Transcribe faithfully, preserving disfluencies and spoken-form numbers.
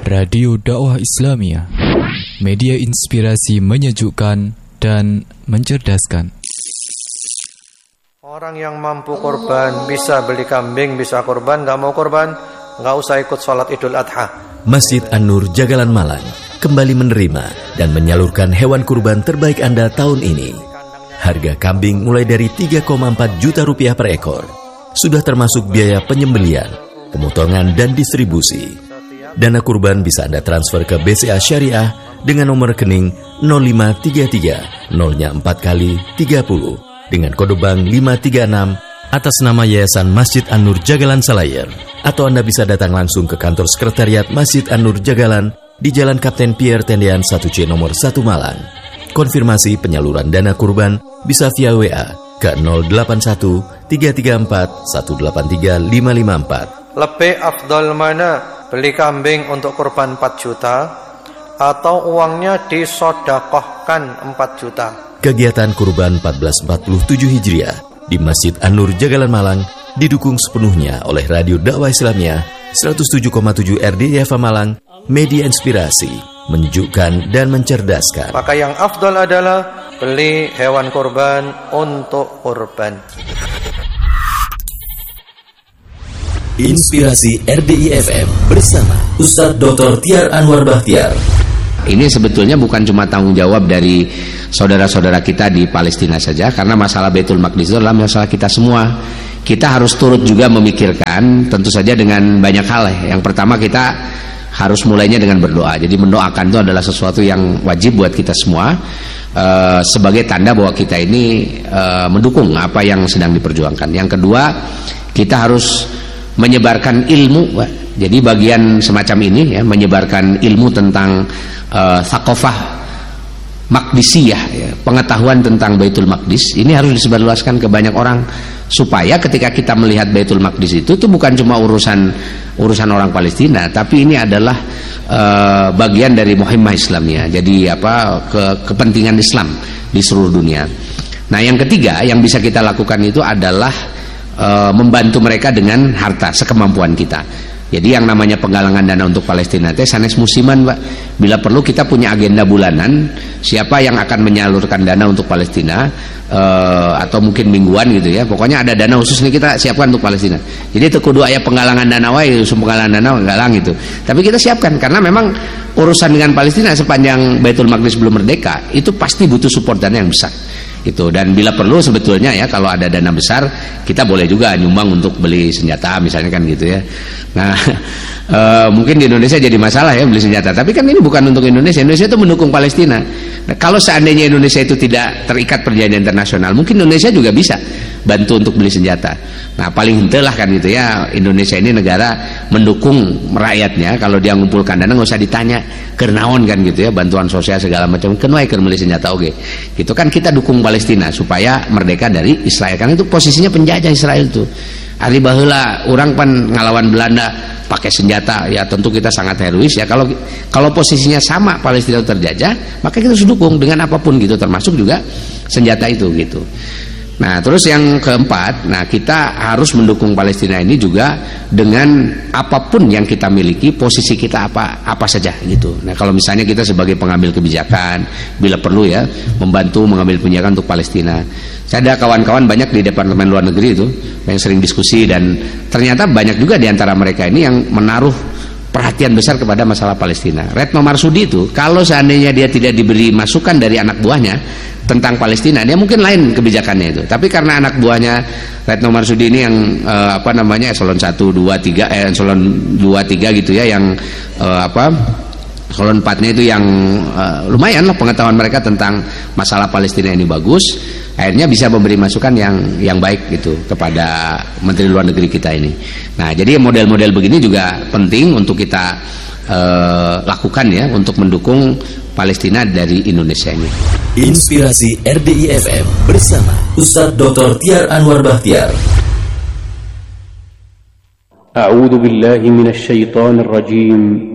Radio Dakwah Islamiyah, media inspirasi menyejukkan dan mencerdaskan. Orang yang mampu korban bisa beli kambing, bisa korban. Gak mau korban, gak usah ikut sholat Idul Adha. Masjid An-Nur Jagalan Malang kembali menerima dan menyalurkan hewan kurban terbaik Anda tahun ini. Harga kambing mulai dari tiga koma empat juta rupiah per ekor. Sudah termasuk biaya penyembelian, pemotongan dan distribusi. Dana kurban bisa Anda transfer ke B C A Syariah dengan nomor rekening nol lima tiga tiga nolnya empat kali tiga puluh dengan kode bank lima tiga enam atas nama Yayasan Masjid An-Nur Jagalan Selayar. Atau Anda bisa datang langsung ke kantor sekretariat Masjid An-Nur Jagalan di Jalan Kapten Pierre Tendean satu C nomor satu Malang. Konfirmasi penyaluran dana kurban bisa via W A ke nol delapan satu tiga tiga empat satu delapan tiga lima lima empat. Lebih afdal mana? Beli kambing untuk kurban empat juta atau uangnya disodakohkan empat juta. Kegiatan kurban seribu empat ratus empat puluh tujuh Hijriah di Masjid An-Nur Jagalan Malang didukung sepenuhnya oleh Radio Dakwah Islamiyah seratus tujuh koma tujuh R D I F A Malang, media inspirasi, menyejukkan dan mencerdaskan. Maka yang afdal adalah beli hewan kurban untuk kurban. Inspirasi R D I F M bersama Ustadz Doktor Tiar Anwar Bahtiar. Ini sebetulnya bukan cuma tanggung jawab dari saudara-saudara kita di Palestina saja, karena masalah Baitul Maqdis itu adalah masalah kita semua. Kita harus turut juga memikirkan, tentu saja dengan banyak hal. Yang pertama, kita harus mulainya dengan berdoa. Jadi mendoakan itu adalah sesuatu yang wajib buat kita semua, uh, sebagai tanda bahwa kita ini uh, mendukung apa yang sedang diperjuangkan. Yang kedua, kita harus menyebarkan ilmu. Jadi bagian semacam ini ya, menyebarkan ilmu tentang uh, thaqafah Maqdisiyah ya, pengetahuan tentang Baitul Maqdis ini harus disebarluaskan ke banyak orang, supaya ketika kita melihat Baitul Maqdis itu itu bukan cuma urusan urusan orang Palestina, tapi ini adalah uh, bagian dari muhimmah Islamiyah. Jadi apa ke, kepentingan Islam di seluruh dunia. Nah, yang ketiga yang bisa kita lakukan itu adalah uh, membantu mereka dengan harta sekemampuan kita. Jadi yang namanya penggalangan dana untuk Palestina teh sanes musiman, Pak. Bila perlu kita punya agenda bulanan, siapa yang akan menyalurkan dana untuk Palestina, uh, atau mungkin mingguan gitu ya. Pokoknya ada dana khusus nih kita siapkan untuk Palestina. Jadi itu kudu aya penggalangan dana wae, penggalangan dana galang gitu. Tapi kita siapkan karena memang urusan dengan Palestina sepanjang Baitul Maqdis belum merdeka, itu pasti butuh support dana yang besar. Gitu. Dan bila perlu sebetulnya ya, kalau ada dana besar kita boleh juga nyumbang untuk beli senjata misalnya kan gitu ya. Nah e, mungkin di Indonesia jadi masalah ya beli senjata, tapi kan ini bukan untuk Indonesia. Indonesia itu mendukung Palestina. Nah, kalau seandainya Indonesia itu tidak terikat perjanjian internasional, mungkin Indonesia juga bisa bantu untuk beli senjata. Nah paling hentelah kan gitu ya, Indonesia ini negara mendukung rakyatnya. Kalau dia ngumpulkan dana nggak usah ditanya kernaon kan gitu ya, bantuan sosial segala macam kenapa keur beli senjata oke. Gitu kan kita dukung Palestina supaya merdeka dari Israel, karena itu posisinya penjajah Israel itu. Ari baheula orang pan ngalawan Belanda pakai senjata ya, tentu kita sangat herois ya. Kalau kalau posisinya sama Palestina terjajah, maka kita harus dukung dengan apapun gitu, termasuk juga senjata itu gitu. Nah terus yang keempat, nah kita harus mendukung Palestina ini juga dengan apapun yang kita miliki, posisi kita apa apa saja gitu. Nah kalau misalnya kita sebagai pengambil kebijakan, bila perlu ya membantu mengambil kebijakan untuk Palestina. Saya ada kawan-kawan banyak di Departemen Luar Negeri itu yang sering diskusi, dan ternyata banyak juga di antara mereka ini yang menaruh perhatian besar kepada masalah Palestina. Retno Marsudi itu kalau seandainya dia tidak diberi masukan dari anak buahnya tentang Palestina, dia mungkin lain kebijakannya itu. Tapi karena anak buahnya Retno Marsudi ini yang eh, apa namanya eselon satu, dua, tiga, eh, eselon dua, tiga gitu ya, yang eh, apa eselon empat-nya itu yang eh, lumayan lah pengetahuan mereka tentang masalah Palestina ini bagus, akhirnya bisa memberi masukan yang yang baik gitu kepada Menteri Luar Negeri kita ini. Nah jadi model-model begini juga penting untuk kita eh, lakukan ya, untuk mendukung Palestina dari Indonesia ini. Inspirasi R D I F M bersama Ustadz Doktor Tiar Anwar Bahtiar. A'udzu billahi minasy syaithanir rajim.